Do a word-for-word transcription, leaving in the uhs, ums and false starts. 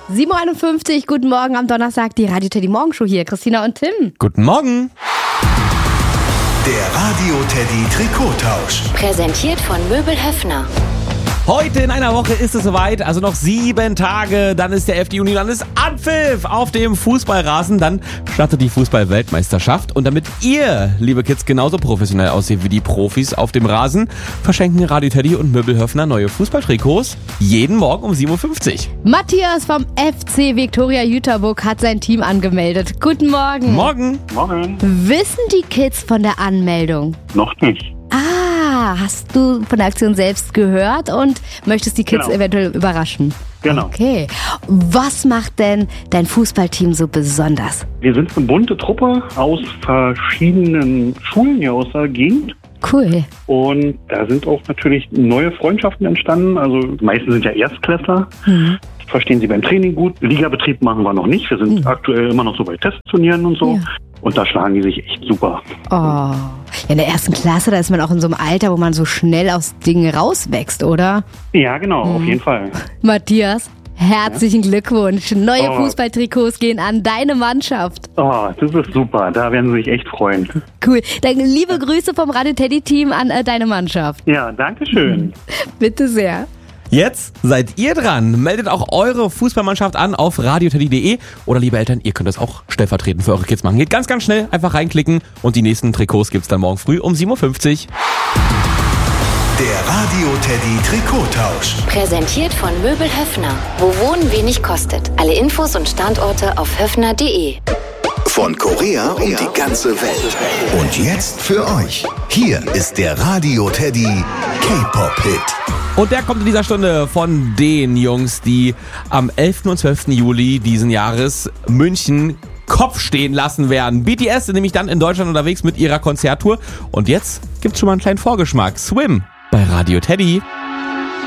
sieben Uhr einundfünfzig, guten Morgen am Donnerstag, die Radio Teddy Morgenshow hier. Christina und Tim. Guten Morgen. Der Radio Teddy Trikottausch. Präsentiert von Möbel Höffner. Heute in einer Woche ist es soweit, also noch sieben Tage, dann ist der elften Juni, dann ist Anpfiff auf dem Fußballrasen, dann startet die Fußball-Weltmeisterschaft und damit ihr, liebe Kids, genauso professionell aussieht wie die Profis auf dem Rasen, verschenken Radio Teddy und Möbel Höffner neue Fußballtrikots jeden Morgen um sieben Uhr fünfzig. Matthias vom F C Viktoria Jüterburg hat sein Team angemeldet. Guten Morgen. Morgen. Morgen. Wissen die Kids von der Anmeldung? Noch nicht. Ah, hast du von der Aktion selbst gehört und möchtest die Kids Genau. eventuell überraschen? Genau. Okay. Was macht denn dein Fußballteam so besonders? Wir sind eine bunte Truppe aus verschiedenen Schulen hier aus der Gegend. Cool. Und da sind auch natürlich neue Freundschaften entstanden. Also die meisten sind ja Erstklässler. Mhm. Verstehen sie beim Training gut. Ligabetrieb machen wir noch nicht. Wir sind Mhm. aktuell immer noch so bei Testturnieren und so. Ja. Und da schlagen die sich echt super. Oh. Ja, in der ersten Klasse, da ist man auch in so einem Alter, wo man so schnell aus Dingen rauswächst, oder? Ja, genau, auf jeden Fall. Matthias, herzlichen Glückwunsch. Neue Oh. Fußballtrikots gehen an deine Mannschaft. Oh, das ist super. Da werden sie sich echt freuen. Cool. Dann liebe Grüße vom Radio Teddy Team an äh, deine Mannschaft. Ja, danke schön. Bitte sehr. Jetzt seid ihr dran. Meldet auch eure Fußballmannschaft an auf radioteddy punkt de oder liebe Eltern, ihr könnt das auch stellvertretend für eure Kids machen. Geht ganz, ganz schnell, einfach reinklicken und die nächsten Trikots gibt's dann morgen früh um sieben Uhr fünfzig. Der Radio Teddy Trikottausch. Präsentiert von Möbel Höffner. Wo Wohnen wenig kostet. Alle Infos und Standorte auf höffner punkt de. Von Korea um die ganze Welt. Und jetzt für euch. Hier ist der Radio Teddy K-Pop-Hit. Und der kommt in dieser Stunde von den Jungs, die am elften und zwölften Juli diesen Jahres München Kopf stehen lassen werden. B T S sind nämlich dann in Deutschland unterwegs mit ihrer Konzerttour. Und jetzt gibt's schon mal einen kleinen Vorgeschmack. Swim bei Radio Teddy.